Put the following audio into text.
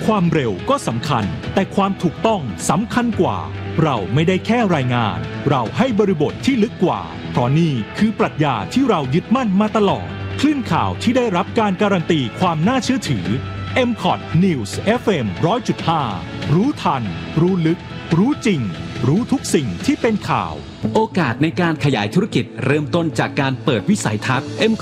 ความเร็วก็สำคัญแต่ความถูกต้องสำคัญกว่าเราไม่ได้แค่รายงานเราให้บริบทที่ลึกกว่าเพราะนี่คือปรัชญาที่เรายึดมั่นมาตลอดคลื่นข่าวที่ได้รับการการันตีความน่าเชื่อถือ MCOT News FM 100.5 รู้ทันรู้ลึกรู้จริงรู้ทุกสิ่งที่เป็นข่าวโอกาสในการขยายธุรกิจเริ่มต้นจากการเปิดวิสัยทัศน์